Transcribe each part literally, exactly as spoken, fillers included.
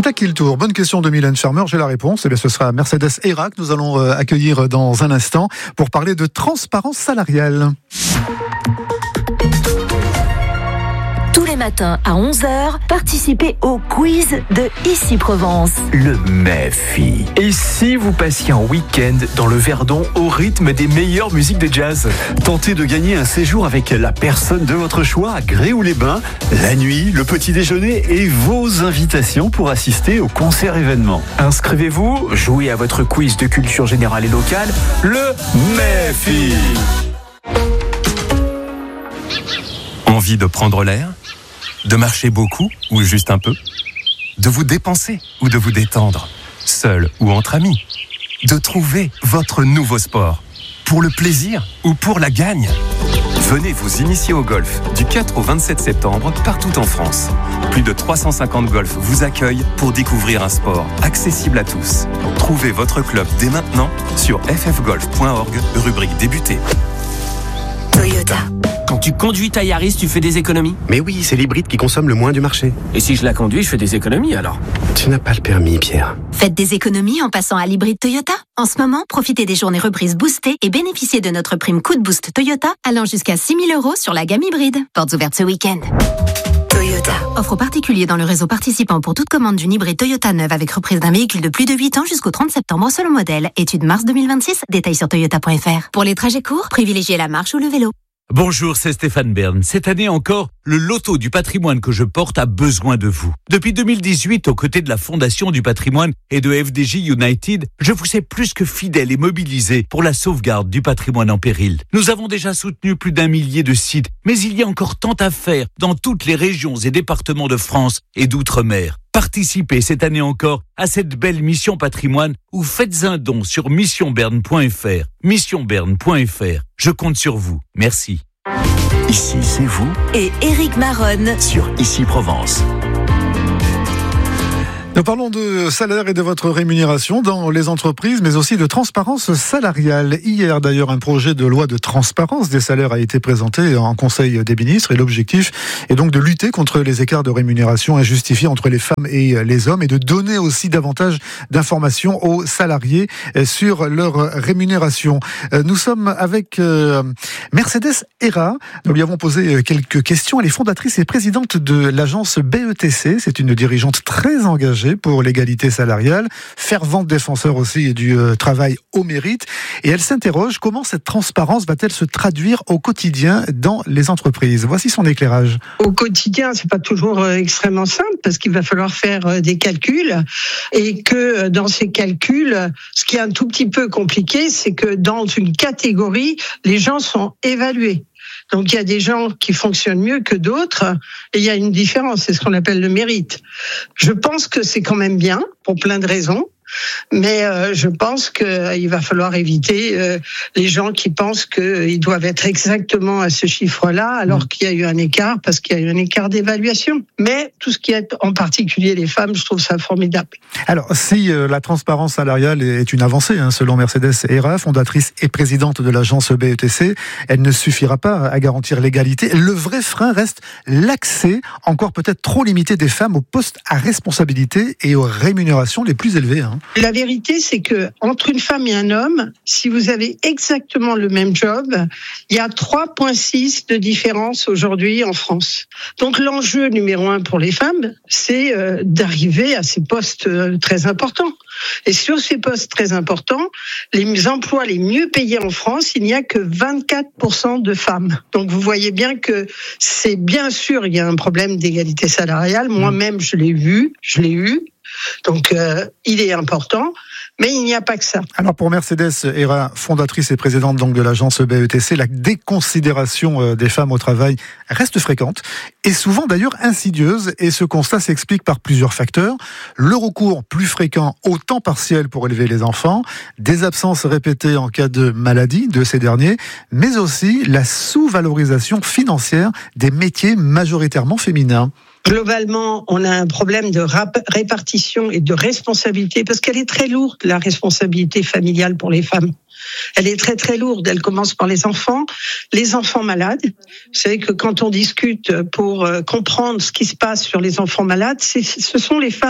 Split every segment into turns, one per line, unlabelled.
à qui le tour? Bonne question de Mylène Farmer, j'ai la réponse. Et bien, ce sera Mercedes Hera que nous allons accueillir dans un instant pour parler de transparence salariale.
Tous les matins à onze heures, participez au quiz de Ici Provence.
Le M E F I. Et si vous passiez un week-end dans le Verdon au rythme des meilleures musiques de jazz?
Tentez de gagner un séjour avec la personne de votre choix à Gréoux-les-Bains, la nuit, le petit déjeuner et vos invitations pour assister au concert événement.
Inscrivez-vous, jouez à votre quiz de culture générale et locale, le M E F I.
Envie de prendre l'air? De marcher beaucoup ou juste un peu? De vous dépenser ou de vous détendre? Seul ou entre amis? De trouver votre nouveau sport? Pour le plaisir ou pour la gagne? Venez vous initier au golf du quatre au vingt-sept septembre partout en France. Plus de trois cent cinquante golfs vous accueillent pour découvrir un sport accessible à tous. Trouvez votre club dès maintenant sur f f golf point org, rubrique débuter.
Toyota.
Quand tu conduis ta Yaris, tu fais des économies?
Mais oui, c'est l'hybride qui consomme le moins du marché.
Et si je la conduis, je fais des économies alors?
Tu n'as pas le permis, Pierre.
Faites des économies en passant à l'hybride Toyota. En ce moment, profitez des journées reprises boostées et bénéficiez de notre prime coup de boost Toyota allant jusqu'à six mille euros sur la gamme hybride. Portes ouvertes ce week-end. Toyota. Offre aux particuliers dans le réseau participant pour toute commande d'une hybride Toyota neuve avec reprise d'un véhicule de plus de huit ans jusqu'au trente septembre selon modèle. Étude mars deux mille vingt-six. Détails sur toyota point f r. Pour les trajets courts, privilégiez la marche ou le vélo.
Bonjour, c'est Stéphane Bern. Cette année encore, le loto du patrimoine que je porte a besoin de vous. Depuis deux mille dix-huit, aux côtés de la Fondation du patrimoine et de F D J United, je vous sais plus que fidèle et mobilisé pour la sauvegarde du patrimoine en péril. Nous avons déjà soutenu plus d'un millier de sites, mais il y a encore tant à faire dans toutes les régions et départements de France et d'outre-mer. Participez cette année encore à cette belle mission patrimoine ou faites un don sur mission berne point f r. mission berne point f r. Je compte sur vous. Merci.
Ici, c'est vous
Et Éric Maronne
sur Ici Provence.
Nous parlons de salaire et de votre rémunération dans les entreprises, mais aussi de transparence salariale. Hier, d'ailleurs, un projet de loi de transparence des salaires a été présenté en Conseil des ministres et l'objectif est donc de lutter contre les écarts de rémunération injustifiés entre les femmes et les hommes et de donner aussi davantage d'informations aux salariés sur leur rémunération. Nous sommes avec Mercedes Hera. Nous lui avons posé quelques questions. Elle est fondatrice et présidente de l'agence B E T C. C'est une dirigeante très engagée pour l'égalité salariale, fervente défenseur aussi du euh, travail au mérite. Et elle s'interroge, comment cette transparence va-t-elle se traduire au quotidien dans les entreprises? Voici son éclairage.
Au quotidien, c'est pas toujours euh, extrêmement simple parce qu'il va falloir faire euh, des calculs et que euh, dans ces calculs, ce qui est un tout petit peu compliqué, c'est que dans une catégorie, les gens sont évalués. Donc il y a des gens qui fonctionnent mieux que d'autres et il y a une différence, c'est ce qu'on appelle le mérite. Je pense que c'est quand même bien pour plein de raisons. Mais euh, je pense qu'il euh, va falloir éviter euh, les gens qui pensent qu'ils euh, doivent être exactement à ce chiffre-là, alors mmh. qu'il y a eu un écart, parce qu'il y a eu un écart d'évaluation. Mais tout ce qui est en particulier les femmes, je trouve ça formidable.
Alors, si euh, la transparence salariale est une avancée, hein, selon Mercedes Hera, fondatrice et présidente de l'agence B E T C, elle ne suffira pas à garantir l'égalité. Le vrai frein reste l'accès, encore peut-être trop limité, des femmes aux postes à responsabilité et aux rémunérations les plus élevées. Hein.
La vérité, c'est que entre une femme et un homme, si vous avez exactement le même job, il y a trois virgule six de différence aujourd'hui en France. Donc l'enjeu numéro un pour les femmes, c'est euh, d'arriver à ces postes euh, très importants. Et sur ces postes très importants, les emplois les mieux payés en France, il n'y a que vingt-quatre pour cent de femmes. Donc vous voyez bien que c'est bien sûr, il y a un problème d'égalité salariale. Moi-même, je l'ai vu, je l'ai eu. Donc, euh, il est important, mais il n'y a pas que ça.
Alors, pour Mercedes Hera, fondatrice et présidente donc de l'agence B E T C, la déconsidération des femmes au travail reste fréquente et souvent d'ailleurs insidieuse. Et ce constat s'explique par plusieurs facteurs. Le recours plus fréquent au temps partiel pour élever les enfants, des absences répétées en cas de maladie de ces derniers, mais aussi la sous-valorisation financière des métiers majoritairement féminins.
Globalement, on a un problème de rap- répartition et de responsabilité, parce qu'elle est très lourde, la responsabilité familiale pour les femmes. Elle est très très lourde, elle commence par les enfants, les enfants malades. Vous savez que quand on discute pour comprendre ce qui se passe sur les enfants malades, c'est, ce sont les femmes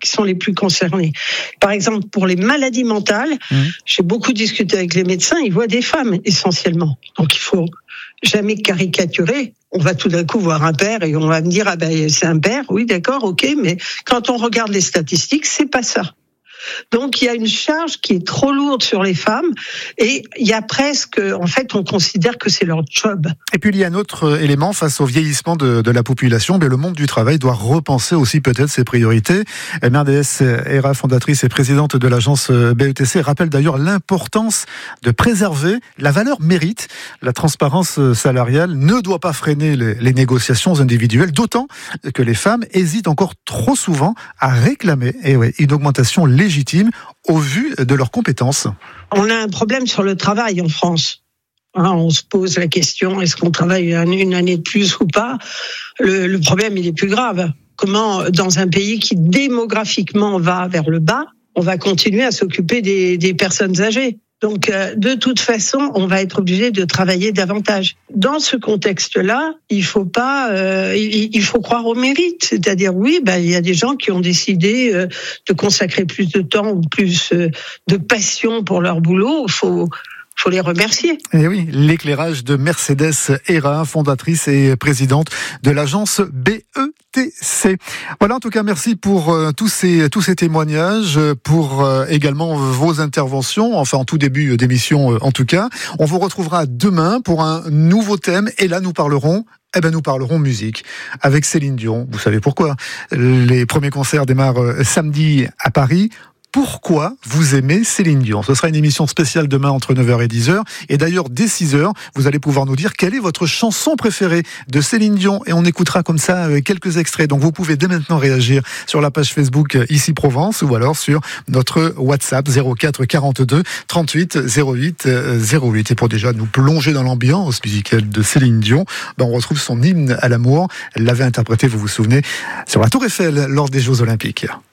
qui sont les plus concernés. Par exemple, pour les maladies mentales, mmh. j'ai beaucoup discuté avec les médecins, ils voient des femmes essentiellement. Donc il faut jamais caricaturer. On va tout d'un coup voir un père et on va me dire ah ben c'est un père, oui d'accord, ok, mais quand on regarde les statistiques, c'est pas ça. Donc il y a une charge qui est trop lourde sur les femmes et il y a presque, en fait, on considère que c'est leur job.
Et puis il y a un autre élément face au vieillissement de, de la population, mais le monde du travail doit repenser aussi peut-être ses priorités. Mercedes Hera, fondatrice et présidente de l'agence B E T C, rappelle d'ailleurs l'importance de préserver la valeur mérite. La transparence salariale ne doit pas freiner les, les négociations individuelles, d'autant que les femmes hésitent encore trop souvent à réclamer et ouais, une augmentation légitime légitime au vu de leurs compétences.
On a un problème sur le travail en France. On se pose la question, est-ce qu'on travaille une année de plus ou pas ? le, le problème, il est plus grave. Comment, dans un pays qui démographiquement va vers le bas, on va continuer à s'occuper des, des personnes âgées ? Donc, euh, de toute façon, on va être obligé de travailler davantage. Dans ce contexte-là, il faut pas, euh, il, il faut croire au mérite. C'est-à-dire, oui, ben, il y a des gens qui ont décidé euh, de consacrer plus de temps ou plus euh, de passion pour leur boulot. Il faut, faut les remercier.
Et oui, l'éclairage de Mercedes Hera, fondatrice et présidente de l'agence B E T C. Voilà, en tout cas, merci pour euh, tous ces tous ces témoignages, pour euh, également vos interventions, enfin en tout début d'émission euh, en tout cas. On vous retrouvera demain pour un nouveau thème et là nous parlerons Eh ben, nous parlerons musique avec Céline Dion. Vous savez pourquoi ? Les premiers concerts démarrent euh, samedi à Paris. Pourquoi vous aimez Céline Dion ? Ce sera une émission spéciale demain entre neuf heures et dix heures. Et d'ailleurs, dès six heures, vous allez pouvoir nous dire quelle est votre chanson préférée de Céline Dion. Et on écoutera comme ça quelques extraits. Donc vous pouvez dès maintenant réagir sur la page Facebook Ici Provence ou alors sur notre WhatsApp zéro quatre quarante-deux trente-huit zéro huit zéro huit. Et pour déjà nous plonger dans l'ambiance musicale de Céline Dion, ben on retrouve son hymne à l'amour. Elle l'avait interprété, vous vous souvenez, sur la Tour Eiffel lors des Jeux Olympiques.